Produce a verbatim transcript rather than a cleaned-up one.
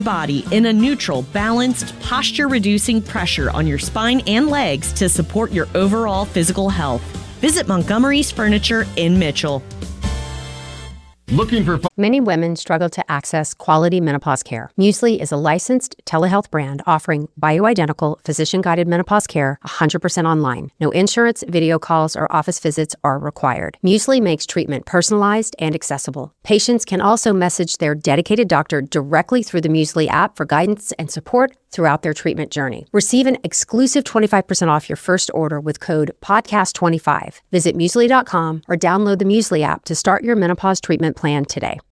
body in a neutral, balanced, posture-reducing pressure on your spine and legs to support your overall physical health. Visit Montgomery's Furniture in Mitchell. Looking for Many women struggle to access quality menopause care. Muesli is a licensed telehealth brand offering bioidentical, physician-guided menopause care one hundred percent online. No insurance, video calls, or office visits are required. Muesli makes treatment personalized and accessible. Patients can also message their dedicated doctor directly through the Muesli app for guidance and support throughout their treatment journey. Receive an exclusive twenty-five percent off your first order with code podcast twenty-five. Visit muesli dot com or download the Muesli app to start your menopause treatment plan today.